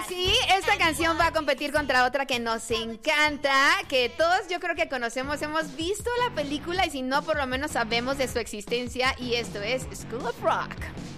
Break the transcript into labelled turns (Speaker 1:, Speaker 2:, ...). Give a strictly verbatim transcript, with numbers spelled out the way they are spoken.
Speaker 1: sí, esta canción va a competir contra otra que nos encanta, que todos yo creo que conocemos, hemos visto la película y si no, por lo menos sabemos de su existencia, y esto es School of Rock.